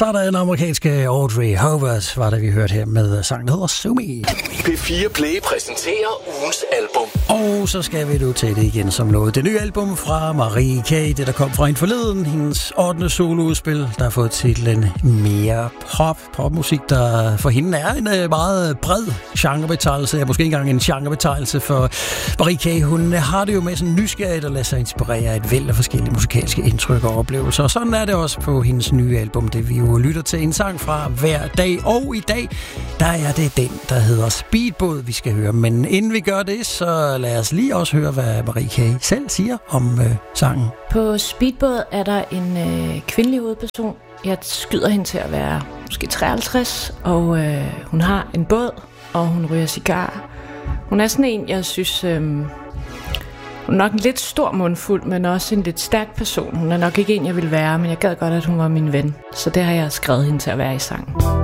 Sådan amerikanske Audrey Horvath var det, vi hørte her med sangen, der hedder Sue Me. P4 Play præsenterer ugens album. Og så skal vi nu til det igen som lovet. Det nye album fra Marie K., det der kom fra en forleden, hendes 8. soloudspil, der har fået titlen Mere Pop. Popmusik, der for hende er en meget bred genrebetegnelse, ja, måske ikke engang en genrebetegnelse for Marie K. Hun har det jo med sådan nysgerrigt at lade sig inspirere af et væld af forskellige musikalske indtryk og oplevelser. Og sådan er det også på hendes nye album, det vi jo lytter til en sang fra hver dag. Og i dag, der er det den, der hedder Speedbåd, vi skal høre. Men inden vi gør det, så lad os lige også høre, hvad Marie K. selv siger om sangen. På Speedbåd er der en kvindelig hovedperson. Jeg skyder hende til at være måske 53, og hun har en båd, og hun ryger cigar. Hun er sådan en, jeg synes, hun er nok en lidt stor mundfuld, men også en lidt stærk person. Hun er nok ikke en, jeg vil være, men jeg gad godt, at hun var min ven. Så det har jeg skrevet hende til at være i sangen.